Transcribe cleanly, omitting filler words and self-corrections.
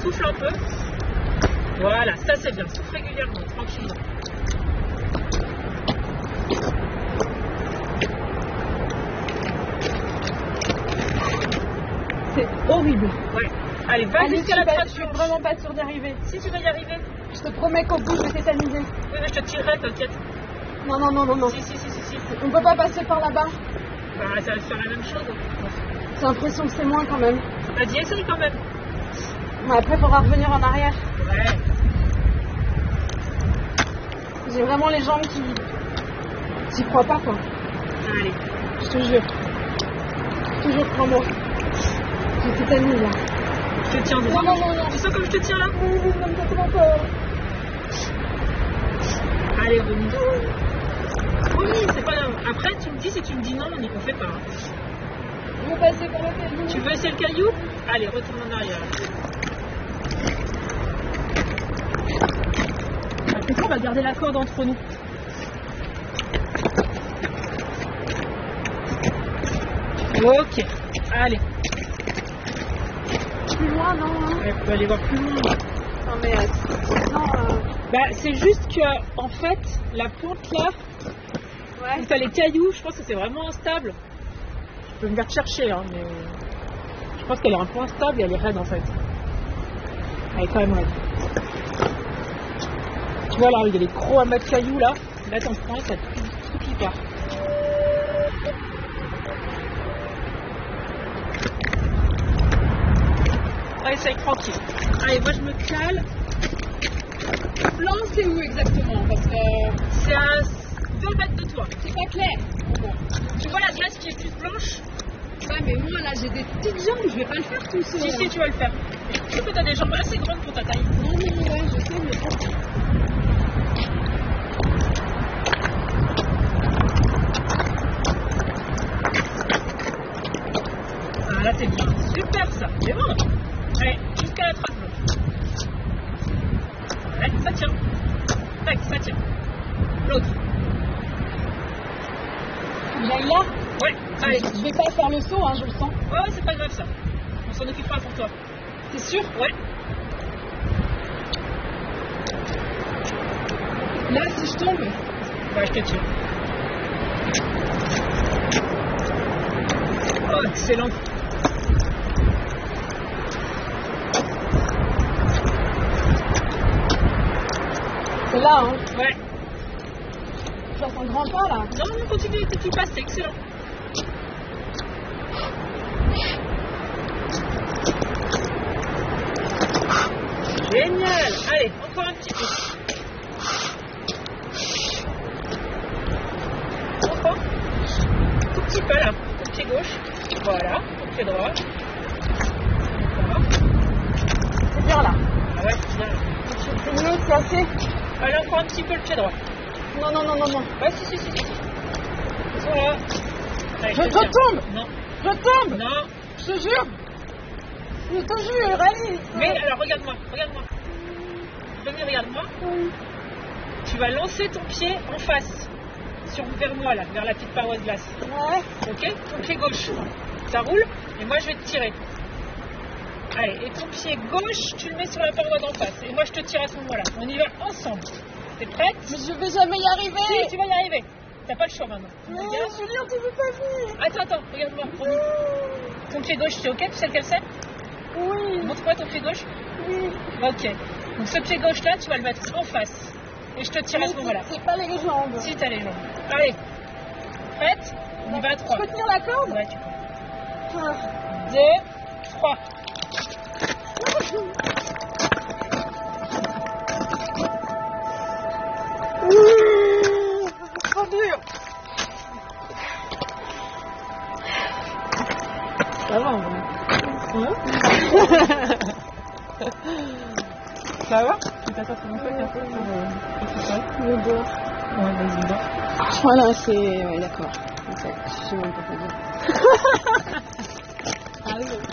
souffle un peu. Voilà, ça c'est bien. Souffle régulièrement, tranquillement. C'est horrible. Ouais. Allez, va jusqu'à la trappe. Je suis vraiment pas sûre d'y arriver. Si tu vas y arriver. Je te promets qu'au bout, je vais tétaniser. Oui, mais je te tirerai, t'inquiète. Non, non, non, non, non. Si. On peut pas passer par là-bas. Bah, ça va faire la même chose. J'ai l'impression que c'est moins quand même. Vas-y, essaye quand même. Mais après, il faudra revenir en arrière. Ouais. J'ai vraiment les jambes qui... J'y crois pas, quoi. Allez. Je te jure. Toujours crois-moi. Je tétanise, là. Je te tiens. Non. Tu sens comme je te tiens là? Oui, ça me fait trop peur. Allez, remis. Oui, c'est pas grave. Après, tu me dis, si tu me dis non, on fait pas. Je veux passer par le caillou. Tu veux essayer le caillou? Allez, retourne en arrière. C'est quoi, on va garder la corde entre nous. Ok, allez. Plus loin, non hein. Ouais, on peut aller voir plus loin. Non, mais... Non, Bah, c'est juste que, en fait, la pente là, où t'as les cailloux, je pense que c'est vraiment instable. Je peux venir te chercher, hein, mais je pense qu'elle est un peu instable et elle est raide en fait. Elle est quand même raide. Tu vois là, il y a les gros amas de cailloux là. Là, t'en prends, ça tout qui part. Allez, ça y est, tranquille. Allez, moi je me cale. Blanc, c'est où exactement? Parce que C'est à 2 mètres de toi. c'est pas clair. Tu vois la glace qui est toute blanche? Ouais, mais moi là j'ai des petites jambes, je vais pas le faire tout seul. Si, tu vas le faire. Je trouve que t'as des jambes assez grandes pour ta taille. Non, ouais, je sais, mais bon. Ah, là t'es bien. Super ça. C'est bon. Allez, jusqu'à la trappe blanche. Allez, ça tient. Tac, ça tient. L'autre. J'aille là? Ouais, allez. Je vais pas faire le saut, hein, je le sens. Ouais, c'est pas grave ça. On s'en occupera pour toi. T'es sûr? Ouais. Là, si je tombe. Ouais, je te tiens. Oh, excellent. C'est là, hein. Ouais. Je fasse un grand pas là. Non, continue, tu passes, c'est excellent. Génial. Allez, encore un petit peu. Encore. Tout petit pas là. Ton pied gauche. Voilà. Ton pied droit. D'accord. C'est bien là. Ah ouais, c'est bien. C'est mieux, c'est assez. Allez, encore un petit peu le pied droit. Non. Ouais, si. Voilà. Allez, Je te tiens. tombe. Non. Je tombe. Non. Je te jure. Je te jure, Alice. Mais alors, regarde-moi. Venez, regarde-moi. Tu vas lancer ton pied en face. Vers moi, là, vers la petite paroi de glace. Ouais. Ok? Ton pied gauche. Ça roule. Et moi, je vais te tirer. Allez, et ton pied gauche, tu le mets sur la paroi d'en face. Et moi, je te tire à ce moment-là. On y va ensemble. T'es prête? Mais je vais jamais y arriver. Si, tu vas y arriver. T'as pas le choix maintenant. Mais Regarde. Julien, tu veux pas venir. Attends, regarde-moi, promis. Ton pied gauche, c'est ok? Tu sais lequel c'est? Oui. Montre-moi ton pied gauche. Oui. Ok. Donc ce pied gauche là, tu vas le mettre en face. Et je te tire à ce moment-là. C'est pas les jambes. Si t'as les jambes. Allez. Prête? On y va à 3. Je peux tenir la corde? Ouais, tu peux. 1, 2, 3. trop dur. Ça va, Ça va? Tu t'attends sur mon truc un peu? Le dos. Ouais, vas-y, va. Voilà, c'est... Ouais, d'accord. Ok, je sais même pas quoi dire. Ah oui.